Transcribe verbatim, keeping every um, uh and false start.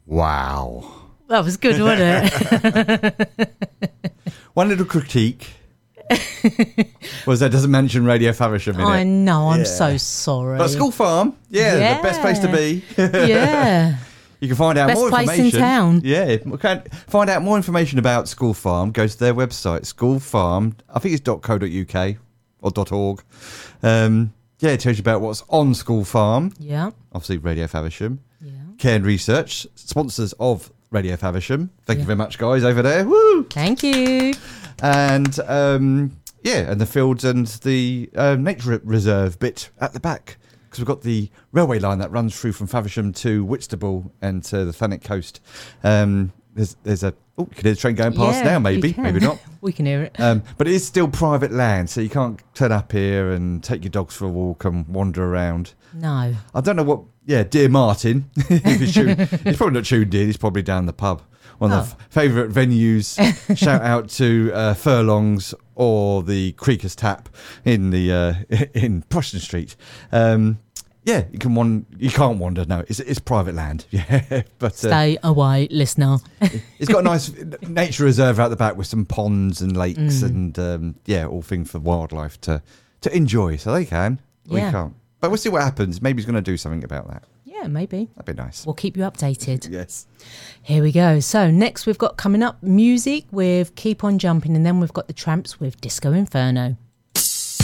Wow. That was good, wasn't it? One little critique was that doesn't mention Radio Faversham in I it. know, I'm Yeah. so sorry. But School Farm, yeah, Yeah. the best place to be. Yeah. You can find out Best more place in information. town. Yeah, you can find out more information about School Farm. Go to their website, School Farm. I think it's .co.uk or .org. Um, yeah, it tells you about what's on School Farm. Yeah. Obviously, Radio Faversham. Yeah. Cairn Research, sponsors of Radio Faversham. Thank Yeah. you very much, guys, over there. Woo! Thank you. And um, yeah, and the fields and the uh, nature reserve bit at the back. Because we've got the railway line that runs through from Faversham to Whitstable and to the Thanet coast. Um, there's there's a oh, you can hear the train going past Yeah, now. you Maybe, can. maybe not. We can hear it. Um, but it is still private land, so you can't turn up here and take your dogs for a walk and wander around. No. I don't know what. Yeah, dear Martin, if he's, tuned, he's probably not tuned in. He's probably down the pub. One of Oh. the favourite venues. Shout out to uh, Furlongs or the Creekers Tap in the uh, in Preston Street. Um, yeah, you can wan- You can't wander. No, it's it's private land. Yeah, but uh, Stay away, listener. it's got a nice nature reserve out the back with some ponds and lakes Mm. and um, yeah, all things for wildlife to to enjoy. So they can, we Yeah. can't. But we'll see what happens. Maybe he's going to do something about that. Yeah, maybe. That'd be nice. We'll keep you updated. Yes. Here we go. So next we've got coming up music with Keep On Jumping, and then we've got the Tramps with Disco Inferno.